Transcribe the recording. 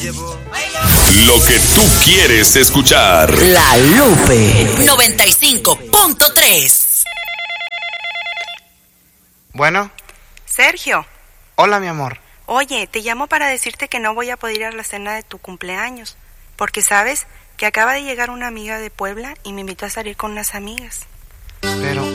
Lo que tú quieres escuchar. La Lupe 95.3. Bueno. Sergio. Hola, mi amor. Oye, te llamo para decirte que no voy a poder ir a la cena de tu cumpleaños, porque sabes que acaba de llegar una amiga de Puebla y me invitó a salir con unas amigas. Pero,